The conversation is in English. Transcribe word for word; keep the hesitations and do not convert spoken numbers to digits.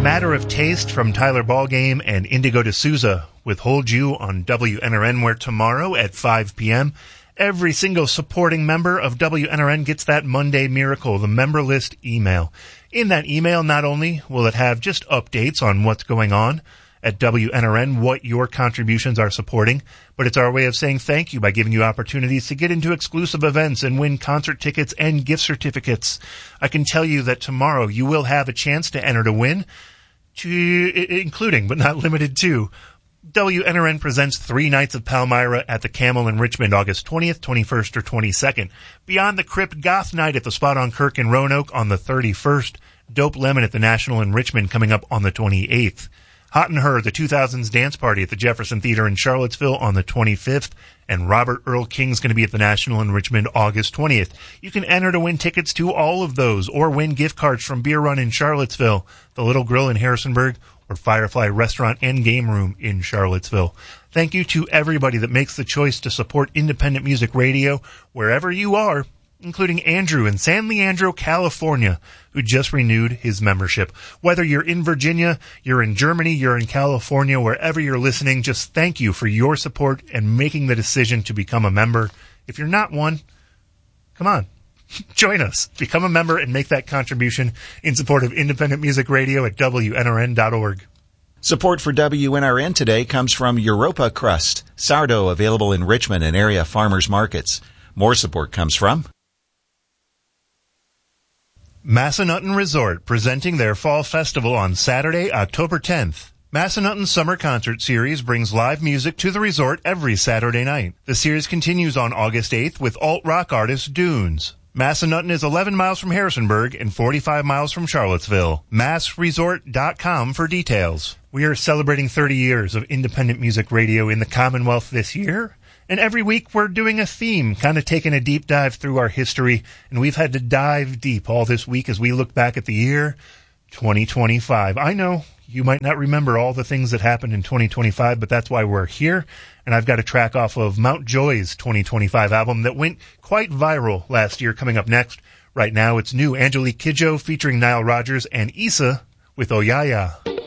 Matter of Taste from Tyler Ballgame and Indigo D'Souza with Hold You on W N R N, where tomorrow at five p.m., every single supporting member of W N R N gets that Monday Miracle, the member list email. In that email, not only will it have just updates on what's going on at W N R N, what your contributions are supporting, but it's our way of saying thank you by giving you opportunities to get into exclusive events and win concert tickets and gift certificates. I can tell you that tomorrow you will have a chance to enter to win, to, including but not limited to W N R N presents three nights of Palmyra at the Camel in Richmond, August twentieth, twenty-first, or twenty-second. Beyond the Crypt Goth Night at the Spot on Kirk in Roanoke on the thirty-first. Dope Lemon at the National in Richmond coming up on the twenty-eighth. Hot and Her, the two thousands dance party at the Jefferson Theater in Charlottesville on the twenty-fifth. And Robert Earl King's going to be at the National in Richmond August twentieth. You can enter to win tickets to all of those or win gift cards from Beer Run in Charlottesville, the Little Grill in Harrisonburg, or Firefly Restaurant and Game Room in Charlottesville. Thank you to everybody that makes the choice to support independent music radio wherever you are, including Andrew in San Leandro, California, who just renewed his membership. Whether you're in Virginia, you're in Germany, you're in California, wherever you're listening, just thank you for your support and making the decision to become a member. If you're not one, come on. Join us. Become a member and make that contribution in support of independent music radio at W N R N dot org. Support for W N R N today comes from Europa Crust, sourdough available in Richmond and area farmers markets. More support comes from Massanutten Resort, presenting their Fall Festival on Saturday, October tenth. Massanutten's Summer Concert Series brings live music to the resort every Saturday night. The series continues on August eighth with alt-rock artist Dunes. Massanutten is eleven miles from Harrisonburg and forty-five miles from Charlottesville. mass resort dot com for details. We are celebrating thirty years of independent music radio in the Commonwealth this year. And every week we're doing a theme, kind of taking a deep dive through our history. And we've had to dive deep all this week as we look back at the year twenty twenty-five. I know you might not remember all the things that happened in twenty twenty-five, but that's why we're here. And I've got a track off of Mount Joy's twenty twenty-five album that went quite viral last year coming up next. Right now it's new Angelique Kidjo featuring Nile Rodgers and Issa with Oyaya.